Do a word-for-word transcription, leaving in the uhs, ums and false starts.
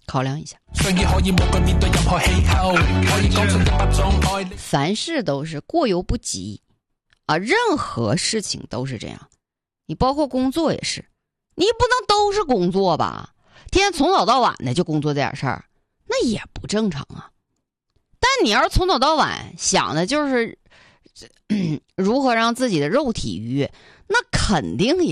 考量一下。凡事都是过犹不及啊，任何事情都是这样，你包括工作也是，你不能都是工作吧，天天从早到晚的就工作这点事儿，那也不正常啊。但你要是从早到晚想的就是、嗯、如何让自己的肉体愉悦，那肯定也